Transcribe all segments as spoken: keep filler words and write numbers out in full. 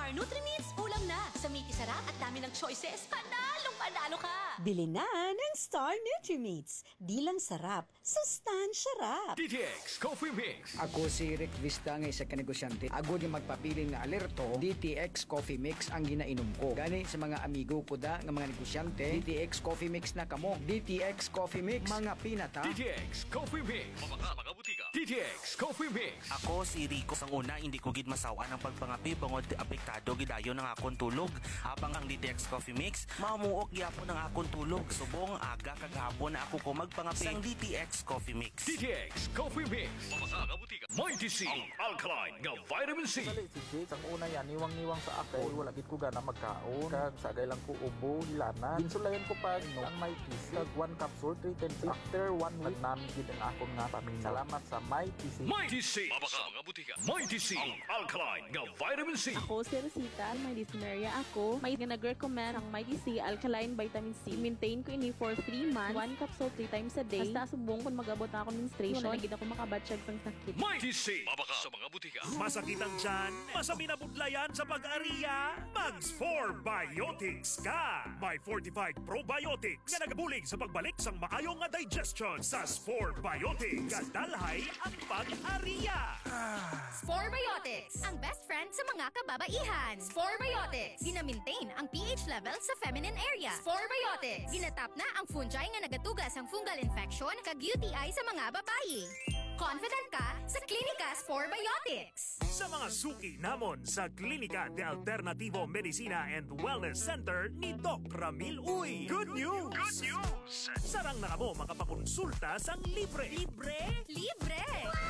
Star Nutri-Meats, ulam na. Sa meaty sarap at dami ng choices, panalong panalo ka. Bili na ng Star Nutri-Meats. Di lang sarap, sustansya rap. D T X Coffee Mix. Ako si Rick Vista nga isa ka negosyante. Ako di magpapiling nga alerto, D T X Coffee Mix ang ginainom ko. Gani sa mga amigo ko da nga mga negosyante, D T X Coffee Mix na kamo. D T X Coffee Mix, mga pinata. D T X Coffee Mix. Mga mga butika. D T X Coffee Mix. Ako si Rico. Sang una, hindi ko gid masawa ng pagpangapi bangod apektado gidayon ng akong tulog. Habang ang D T X Coffee Mix, mamuok gyapon ng akong tulog. Subong aga kagahapon na ako ko magpangapi sang D T X Coffee Mix. D T X Coffee Mix. Mga mga butika. Mighty C. Ang alkaline nga vitamin C. Dali si Jake, ang una yan, niwang-niwang sa ako. Wala gid ko gana magkaon. Kag sagay lang ko ubo, hilanan. Insulayan ko pa no ang Mighty C. Kag one capsule, three times. After one week, namin gid ang akong nga paminaw. Salamat sa Mighty C. Mighty C. Mga mga butika. Mighty C. Ang alkaline nga vitamin C. Ako si Rosita, may dysmenorrhea ako. May nag-recommend ang Mighty C Alkaline Vitamin C. Maintain ko ini for three months. One capsule three times a day. Basta subong kung mag-abot ako menstruation. Wala na gid ako makabatsyag sang sakit. Mighty C. Mabaka sa mga butika. Masakit ang tiyan? Masami na budlayan sa pag-ariya? Mags four Biotics ka! May fortified probiotics nga nagabulig sa pagbalik sang maayong nga digestion sa four Biotics. Kadalhay ang pag-ariya! Spore Biotics, ang best friend sa mga kababaihan. Spore Biotics, gina-maintain ang pH level sa feminine area. Spore Biotics, ginatap na ang fungi nga nagatugas ang fungal infection kag U T I sa mga babayi. Confident ka sa Klinika Spore Biotics. Sa mga suki namon sa Klinika de Alternativo Medicina and Wellness Center ni Doc Ramil Uy. Good news! Good news! Sarang na kamo makapakonsulta sang libre. Libre? Libre!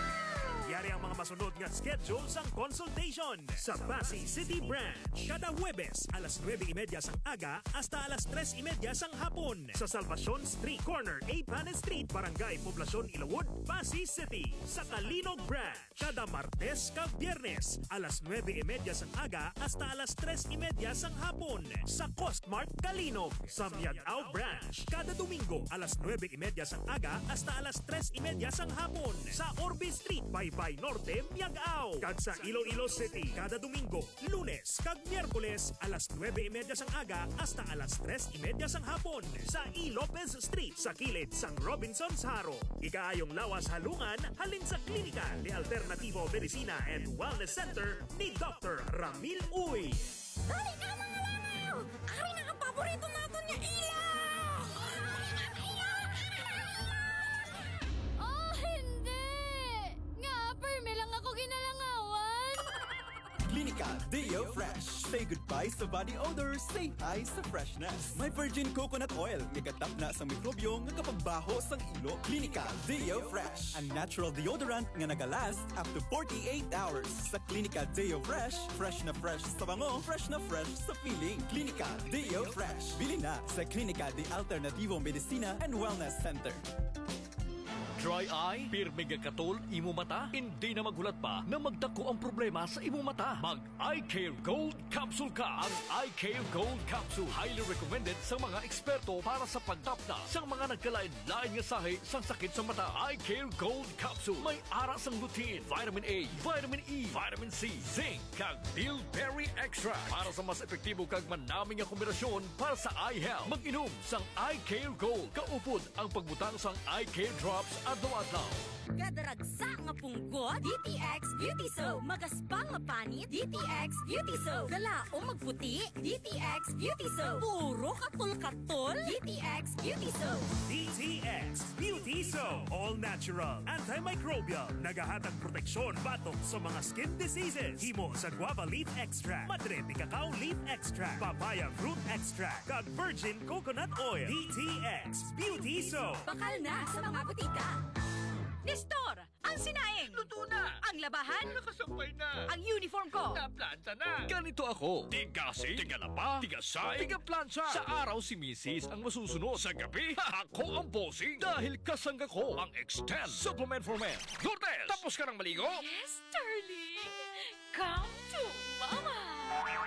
Yari ang mga masunod nga schedule sang consultation sa Pasay City Branch. Kada Huwebes, alas nuwebe y media sang aga hasta alas tres y media sang hapon. Sa Salvacion Street Corner, A. Panes Street, Barangay Poblacion, Ilawod, Pasay City. Sa Kalinog Branch, kada Martes ka Biyernes, alas nuwebe y media sang aga hasta alas tres y media sang hapon. Sa Costmart Kalinog. Sa Miagao Branch, kada Domingo, alas nuwebe y media sang aga hasta alas tres y media sang hapon. Sa Orbe Street, Baybay Norte, Miagao. Kag sa Iloilo City, kada Domingo, Lunes, kag Miyerkules, alas nuwebe y media sang aga hasta alas tres y media sang hapon. Sa E. Lopez Street, sa kilid sang Robinson's Haro. Ikaayong lawas halungan, halin sa Klinika de Alternativo Medicina and Wellness Center ni Doctor Ramil Uy. Dali ka mga langaw! Ari na ang paborito natin niya ilaw! Oh, hindi! Nga, perme lang ako ginalangawan! Klinika Deo Fresh. Say goodbye sa body odor, say hi sa freshness. May virgin coconut oil, gagatap na sa mikrobyo nga kapagbaho sang ilo. Klinika Deo Fresh, a natural deodorant nga nagalast up to forty-eight hours. Sa Klinika Deo Fresh, fresh na fresh sa bango, fresh na fresh sa feeling. Klinika Deo Fresh. Bili na sa Klinika de Alternativo Medicina and Wellness Center. Dry eye, pirmi katol, imo mata, hindi na maghulat pa na magdako ang problema sa imo mata. Mag Eye Care Gold Capsule ka. Ang Eye Care Gold Capsule highly recommended sa mga eksperto para sa pagtapna sa mga nagkalain-lain nga sahi sang sakit sa mata. Eye Care Gold Capsule may ara sang lutein, vitamin A, vitamin E, vitamin C, zinc, kag bilberry extract para sa mas epektibo kag manaming nga kombinasyon para sa eye health. Mag-inom sang Eye Care Gold. Kaupod ang pagbutang sang Eye Care Drops adlaw-adlaw. Kadaragsa nga punggot, D T X Beauty Soap. Magaspang nga panit, D T X Beauty Soap. Galaong magputi, D T X Beauty Soap. Puro katol-katol, D T X Beauty Soap. D T X Beauty Soap. All natural, antimicrobial, nagahatag proteksyon batok sa mga skin diseases. Himo sa guava leaf extract, madre de cacao leaf extract, papaya fruit extract, kag virgin coconut oil. D T X Beauty Soap. Bakal na sa mga butika. Nestor, ang sinaing! Luto na! Ang labahan! Nakasampay na! Ang uniform ko! Naplanta na! Ganito ako! Tigasi, tigalapa, tigasay, tigaplansya! Sa araw si Missus ang masusunod. Sa gabi, ako ang bossing! Dahil kasangga ko ang Extend Supplement for Men. Lourdes, tapos ka ng maligo? Yes, darling! Come to mama!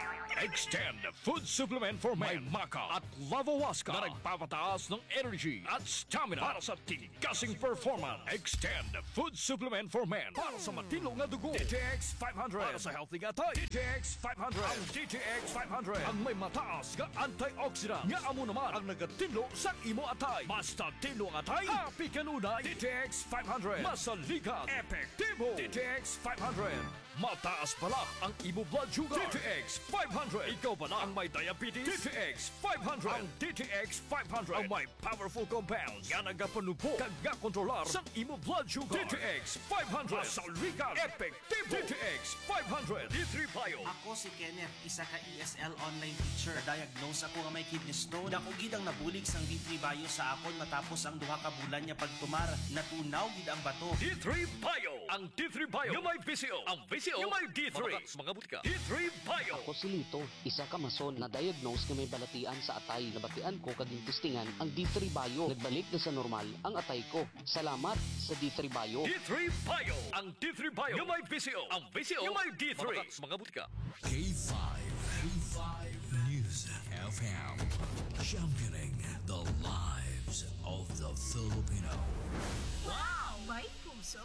Extend Food Supplement for Men. May Maca at Lavawaska na nagpapataas ng energy at stamina para sa tigasing performance. Extend Food Supplement for Men para sa matilong na dugo. D T X five hundred para sa healthy nga tayo. D T X five hundred. Ang D T X five hundred ang may mataas nga antioxidant nga amo naman ang nagatilo sa imo atay. Basta tilo ang atay, happy kanunay. D T X five hundred masaligat, epektibo. D T X five hundred mataas pala ang imo blood sugar. D T X five hundred. Ikaw pala ang may diabetes. D T X five hundred. Ang D T X five hundred ang may powerful compounds nga nagapanupo kag kontrolar sa imo blood sugar. D T X five hundred. Masaligat, epektibo. D T X five hundred. D three Bio. Ako si Kenneth, isa ka E S L online teacher. Diagnose ako nga may kidney stone. Ako gid ang nabulig sang D three Bio sa akon matapos ang duha ka bulan niya pagtumar. Natunaw gid ang bato. D three Bio. Ang D three Bio yung may P C O. Ang P C O yung may D three. Mga butika. D three Bio. Ako si Lito, isa ka mason na diagnose nga may balatian sa atay. Nabatian ko kading testingan ang D three Bio. Nagbalik na sa normal ang atay ko. Salamat sa D three Bio. D three Bio. Ang D three Bio yung may P C O. Ang P C O yung may D three. Mga butika. K five. K five News F M. Championing the lives of the Filipino. Wow! May puso!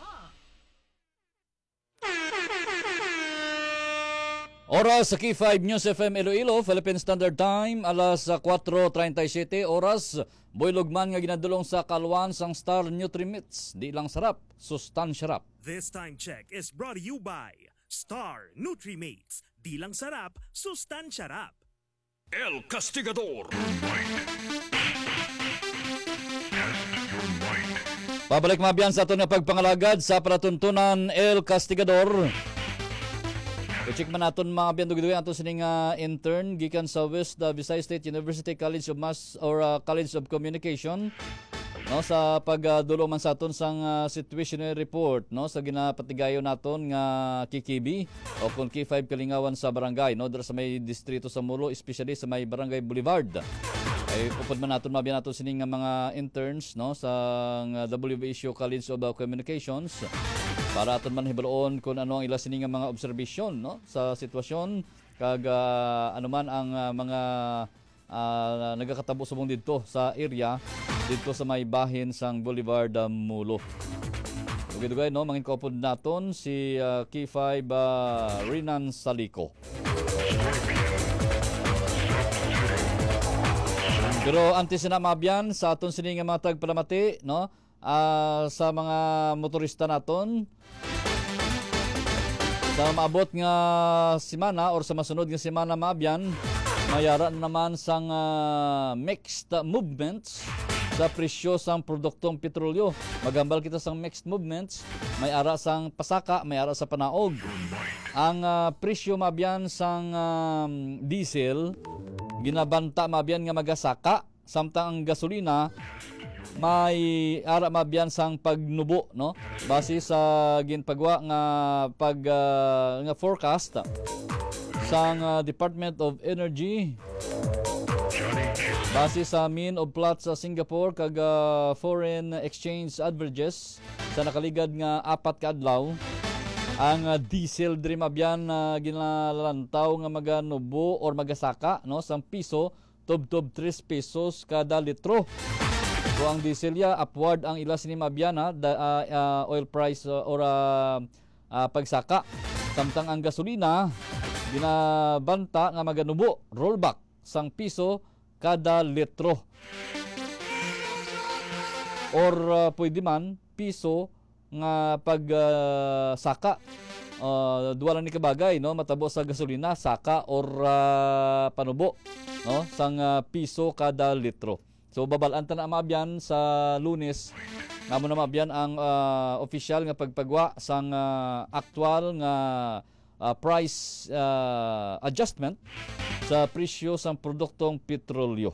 Oras sa K five News F M Iloilo, Philippine Standard Time, alas four thirty-seven oras. Boy Lugman nga ginadulong sa kalwan sang Star Nutrimits. Di lang sarap, sustansya rap. This time check is brought to you by Star Nutrimates. Di lang sarap, sustansya rap. El Castigador. Pabalik mabiyan sa aton nga pagpangalagad sa palatuntunan El Castigador. I-check man naton mga biyandog-duwi ato sining uh, intern gikan sa West uh, Visayas State University College of Mass or uh, College of Communication no sa pagdulo uh, man sa aton sang uh, situational report no sa ginapatigayon naton nga K K B o kung K five Kalingawan sa barangay no dira sa may distrito sa Mulo, especially sa may Barangay Boulevard. Ay upod man naton mabiyan naton sining uh, mga interns no sa uh, W V S U College of uh, Communications para aton man hibalon kung ano ang ila sini nga mga obserbasyon no sa sitwasyon kag uh, ano man ang uh, mga uh, nagakatabo subong didto sa area didto sa may bahin sang Boulevard uh, Mulo. Okay dugay no mangin kaupod naton si uh, K five uh, Rinan Salico. Pero antes na mabyan sa aton sini nga mga tagpalamati no uh, sa mga motorista naton sa maabot nga semana or sa masunod nga semana mabyan mayara naman sang uh, mixed movements sa presyo sang produktong petrolyo. Magambal kita sang mixed movements, may ara sang pasaka, may ara sa panaog. Ang uh, presyo mabyan sang uh, diesel ginabanta mabyan nga magasaka, samtang ang gasolina may ara mabyan sang pagnubo no base sa ginpagwa nga pag uh, nga forecast sang uh, Department of Energy base sa mean of plots sa Singapore kag uh, foreign exchange averages sa nakaligad nga apat ka adlaw ang uh, diesel diri mabyan na uh, ginalantaw nga maganubo or magasaka no sang piso tub-tub three pesos kada litro. So ang diesel ya upward ang ila sini mabyan da, uh, uh, oil price uh, or uh, uh, pagsaka. Samtang ang gasolina ginabanta nga maganubo rollback sang piso kada litro. Or uh, pwede man piso nga pagsaka. Uh, uh, duwa lang ni kabagay no matabo sa gasolina saka or uh, panubo no sang uh, piso kada litro. So babalaan ta na mabyan sa Lunes namo na mabyan ang uh, official nga pagpagwa sang uh, aktual nga uh, price uh, adjustment sa presyo sang produktong petrolyo.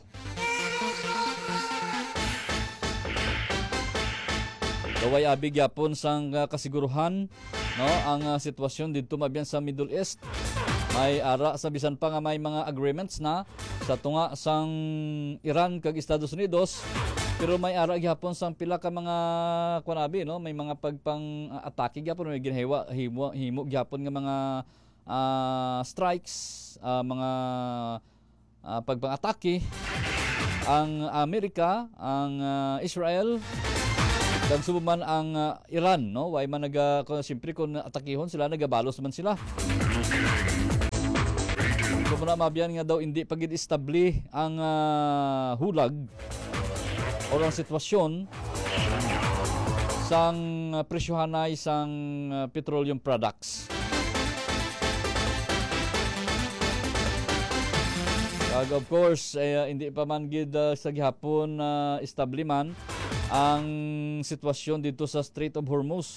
Kaway abig yapon sang uh, kasiguruhan no ang uh, sitwasyon didto mabyan sa Middle East. May ara sa bisan pa nga may mga agreements na sa tunga sang Iran kag Estados Unidos pero may ara gyapon sang pila ka mga kuanabi no may mga pagpang uh, atake gyapon may ginhewa himo himo gyapon nga mga uh, strikes, uh, mga uh, pagpang-atake ang Amerika, ang uh, Israel, kag subuman ang uh, Iran, no? Way man naga kung siyempre kung atakihon sila nagabalos man sila. So muna mabiyan nga daw hindi pagid establi ang uh, hulag o ang sitwasyon sang uh, presyohanay sang uh, petroleum products. Kag of course eh, hindi pa man gid uh, sa gihapon uh, establi man ang sitwasyon dito sa Strait of Hormuz.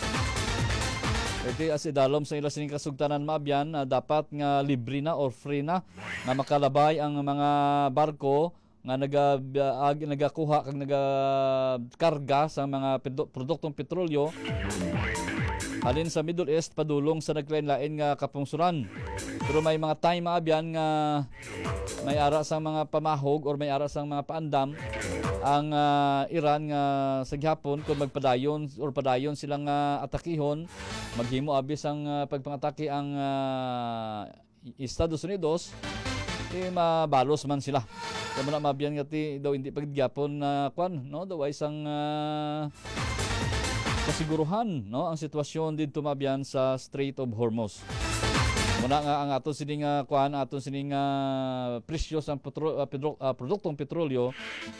Ito as idalom sa ilas ning kasugtanan maabyan uh, dapat nga libre na or free na na makalabay ang mga barko nga naga uh, nagakuha kag nagakarga sa mga produktong petrolyo alin sa Middle East padulong sa naglain-lain nga kapungsuran. Pero may mga time maabyan nga may ara sa mga pamahog or may ara sa mga paandam ang uh, Iran nga sa gihapon kung magpadayon or padayon silang uh, atakihon, maghimo abis ang uh, pagpangatake ang uh, Estados Unidos, eh mabalos man sila. Kaya mo na mabiyan nga ti daw hindi paggyapon na uh, kwan, no? Daw ay isang uh, kasiguruhan, no? Ang sitwasyon dito mabiyan sa Strait of Hormuz. Muna nga ang aton sining uh, kwan, aton sining uh, presyo sa petro, uh, pedro, uh, produktong petrolyo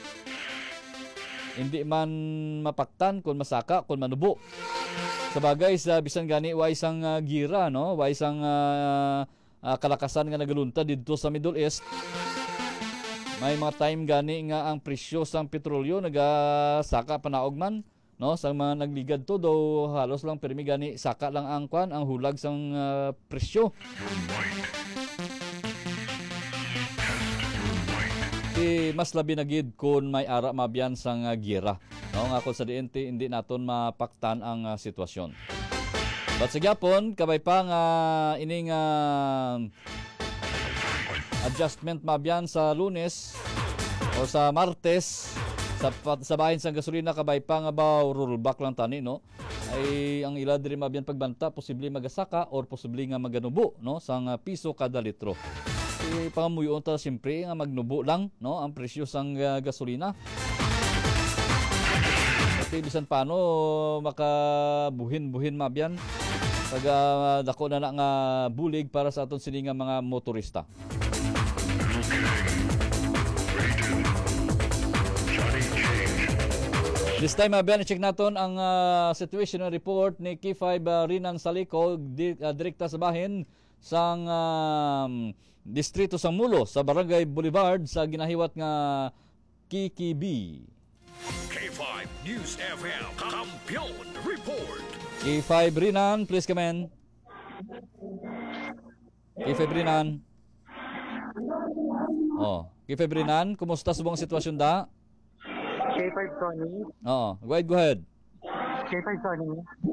hindi man mapaktan kung masaka kung manubo. Sabagay sa bisan gani wa isang uh, gira, no? Wa isang uh, uh, kalakasan nga nagalunta dito sa Middle East. May mga time gani nga ang presyo sang petrolyo nagasaka panaog man, no? Sang mga nagligad to do halos lang permi gani saka lang ang kwan ang hulag sang uh, presyo. Di mas labi na gid kun may ara mabiyan sang uh, gira, no? Nga kun sa D N T hindi naton mapaktan ang uh, sitwasyon. But sa gyapon kabay pa nga uh, ining uh, adjustment mabiyan sa Lunes o sa Martes sa sa bahin sang gasolina kabay pa nga ba rollback lang tani, no? Ay ang ila diri mabiyan pagbanta posible magasaka or posible nga maganubo, no? Sang uh, piso kada litro. E, pangamuyon ta siyempre nga magnubo lang, no? Ang presyo sang uh, gasolina. Kasi bisan paano makabuhin-buhin mabiyan pag uh, dako na na nga bulig para sa aton sini nga mga motorista. This time, mabiyan, i-check natin ang uh, situation report ni K five uh, Rinan Salico, di, uh, direkta sa bahin sang uh, distrito sang Mulo sa Barangay Boulevard sa ginahiwat nga Kikibi. K five News F M Kampiyon Report. K five Rinan, please come in. K five Rinan. Oh, K five Rinan, kumusta sa buong sitwasyon da? K five Sony. Oo, go ahead, go ahead. K five Sony.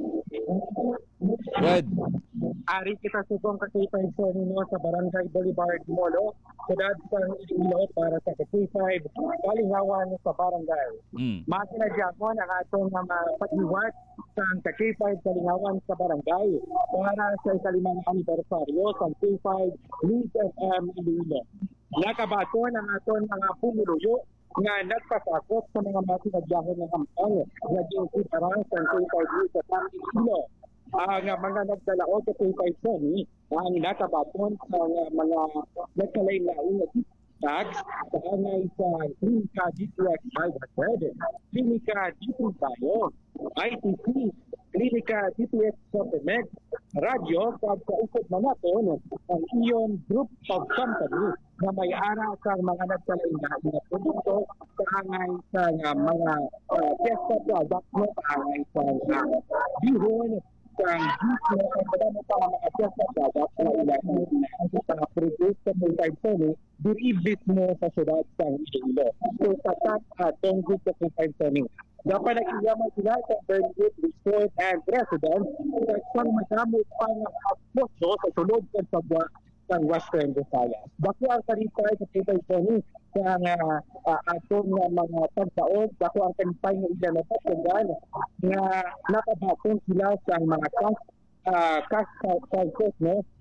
Go ahead. Ari kita subong ka K five Sony no sa Barangay Boulevard, Molo. Sudad sa Iloilo para sa K five Kalingawan sa barangay. Mm. Masinadyagon ang atong mga pag-iwat sa K five Kalingawan sa barangay para sa ikalimang anibersaryo sa K five News F M Iloilo. Nakabaton ang atong mga pumuluyo nga nagpasakop sa mga masinadyagon ng hampang na giusiparang sa K five News F M Iloilo. Ang uh, mga nagdalaot sa K five Sony ang nakabaton sa uh, mga nagkalain-lain na tags sa angay sa Klinika D T X five hundred, Klinika D T Bio, I T C, Klinika D T X Sotemed, Radyo, kag sa ukod na naton ang Ion Group of Company na may ara sa mga nagkalain-lain na produkto sa angay sa uh, mga uh, testa products mo sa angay sa uh, bihon, ang dito ay madami pa mga testa products na ilan na produce sa K five Sony diribit mo sa syudad sa Iloilo. So tatak atong group sa K five Sony. Dapat nakiyaman sila sa Bernwood Resort and Residence sa isang madamot pa ng posto sa sulod ng sabwa ng Western Visayas. Bako ang taripay sa K five Sony sa uh, uh, atong uh, mga pagtaod, bako ang taripay ng ilan na patunggan na nakabatong sila sa mga cash uh, cash prices, no?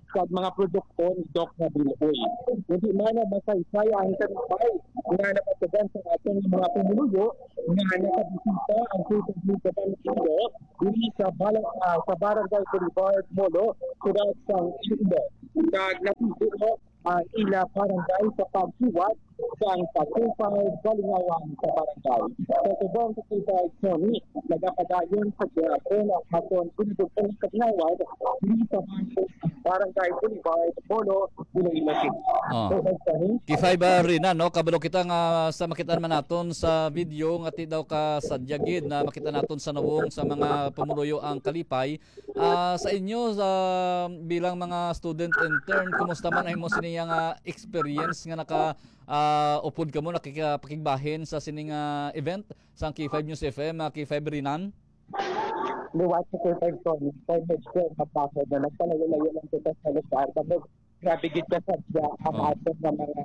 sa mga produkto ni Doc na Biloy. Hindi man na masaysay ang kanipay nga napatagan sa ating mga pumuluyo nga nakabisita ang City Municipal Ilo dili sa balang uh, sa Barangay Boulevard Molo sudat sa Ilo. Kag natuturo ang ila barangay sa paghiwat sa pagkupay balingawan sa barangay. Sa tubong kakita Sony, nagapadayon sa giyapon at haton pinudugtong kagnawad dili sa Barangay Boulevard Molo Iloilo City. Oh. Kifay ba rin na, no? Kabalo kita nga sa makitaan man naton sa video nga ti daw ka sadyagid na makita naton sa nawong sa mga pumuluyo ang kalipay. Uh, sa inyo sa bilang mga student intern, kumusta man ay mo siniya nga experience nga naka uh, upod ka mo nakikapakigbahin sa sining uh, event sa K five News F M, uh, K five Rinan? Liwat sa K five Sony, five medyo mapasod na nagpalayo-layo ng kita sa lugar. Tapos, grabe gid ka sa siya ang aton na mga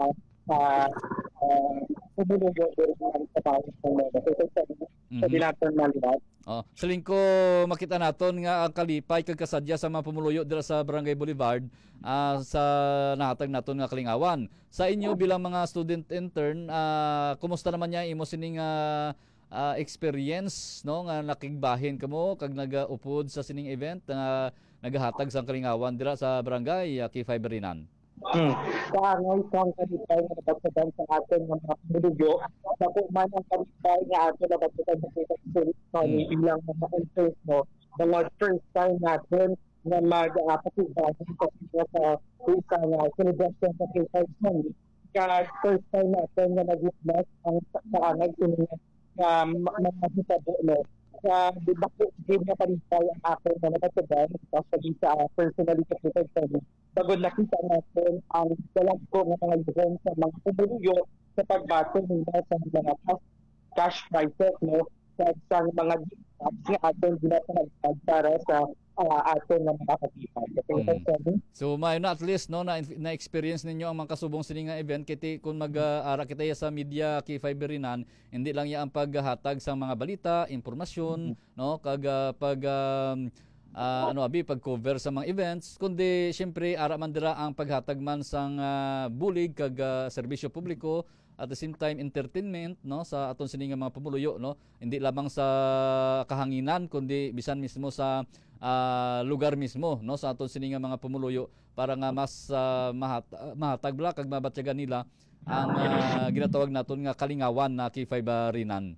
pumuluyo during ng trabaho sa mga. Sa dinatong na liwat. Oh, sa lingko makita naton nga ang kalipay kag kasadya sa mga pumuluyo dira sa Barangay Boulevard uh, sa nahatag naton nga kalingawan. Sa inyo bilang mga student intern, uh, kumusta naman niya imo sining uh, uh, experience no nga nakigbahin kamo kag nagaupod sa sining event nga uh, nagahatag sa kalingawan dira sa Barangay uh, K five Rinan? Hmm. Kaangay kang kalipay nga napagsadan sa atin ng mga pumuluyo. Sa man ang kalipay nga atin napagsadan sa K five Sony ilang mga interest mo. Mga first time natin na mag-apasibahin uh, sa isa nga celebration sa K five Sony. Kaya first time natin na nag-witness ang kaangay siningan na mga hitabo no. Kaya di ba po din na kalipay ang akin na napagsadan sa personally sa K five Sony. Bago nakita natin ang dalag ko ng mga yuhong sa mga pumuluyo sa pagbato nila sa mga cash prices no sa isang mga jobs na atin ginatangagtag para sa uh, atin ng mga katipad. Mm. So may na at least no na, na experience ninyo ang mga kasubong sining nga event kiti kung mag-ara kita sa media K five Rinan, hindi lang ya ang paghatag sa mga balita, impormasyon mm-hmm. no kag uh, pag um, Uh, ano abi pag-cover sa mga events kundi syempre ara man dira ang paghatag man sang uh, bulig kag uh, serbisyo publiko at the same time entertainment no sa aton sining mga pumuluyo no hindi lamang sa kahanginan kundi bisan mismo sa uh, lugar mismo no sa aton sining mga pumuluyo para nga mas uh, mahat mahatag bla kag mabatyagan nila ang uh, ginatawag naton nga kalingawan na K five Rinan.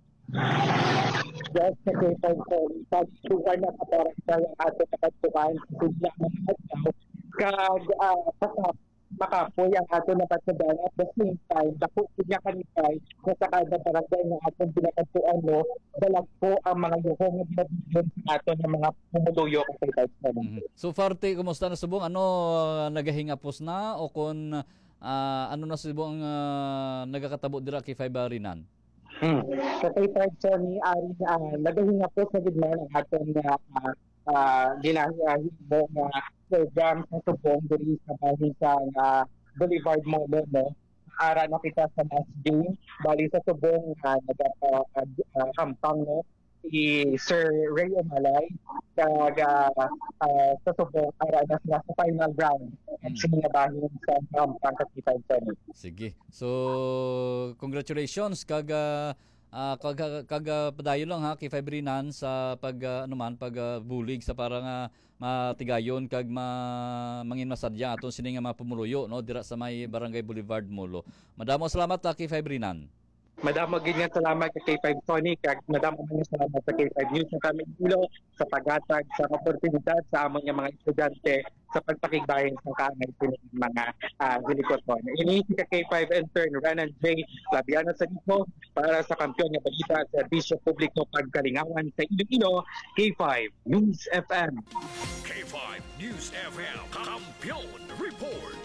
Just sa K five Sony, pag-sugar na kaparang sa yung ating kapagsukain sa sila ng adlaw, kag uh, makapoy ang ating napagsadan at the same time, dako niya kanipay na sa kada barangay ng ating pinakatuan mo, dalag po ang mga yuhong na binabigyan sa atin ng mga pumuluyo sa K five Sony. Mm-hmm. So Farte, kumusta na subong? Ano, uh, nagahingapos na o kung uh, ano na subong uh, nagakatabo dira K five Rinan? Hmm. Sa K five Sony, ari na uh, nagahinga po sa gidman ang ating uh, uh, ginahimo na program sa subong diri sa bahin sa uh, Boulevard Molo no. Ara na kita sa last day bali sa subong uh, nagakampang uh, no si Sir Ray Omalay kag uh, uh, sa subong ara na sila sa final round at hmm. sinabahin sa kampang sa K five Sony. Sige. So congratulations kag uh, uh, kag kag uh, padayon lang ha K five Rinan sa pag uh, ano man pag uh, bulig sa para nga matigayon kag ma mangin masadya aton sining mga pumuluyo no dira sa may Barangay Boulevard Molo. Madamo salamat ha K five Rinan. Madamo gid nga salamat sa K five Sony kag madamo man salamat sa K five News sa kami ilo sa paghatag sa oportunidad sa among mga estudyante sa pagpakigbahin sa kaangay sining mga uh, hilikoton. Ini si K five intern Renan J. Labiano sa dito para sa kampiyon nga balita at serbisyo publiko pagkalingawan sa Iloilo, K five News F M. K five News F M Kampiyon Report.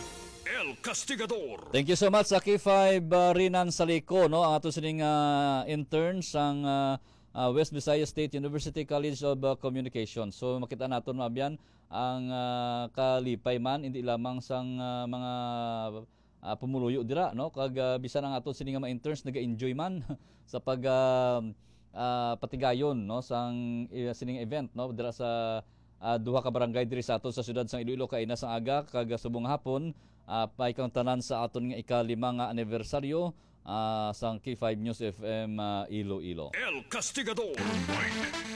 El Castigador. Thank you so much sa K five uh, Rinan Salico no ang ato sining uh, interns ang uh, uh, West Visayas State University College of uh, Communication. So makita naton mabyan ang uh, kalipay man hindi lamang sang uh, mga uh, pumuluyo dira no kag uh, bisan ang ato sining mga interns naga-enjoy man sa pag uh, uh, patigayon no sang uh, sining event no dira sa uh, duha ka barangay diri sa aton sa siyudad sang Iloilo kay nasa aga kag subong hapon uh, pay kang tanan sa aton nga ikalima nga anibersaryo uh, sang K five News F M uh, Iloilo. El Castigador.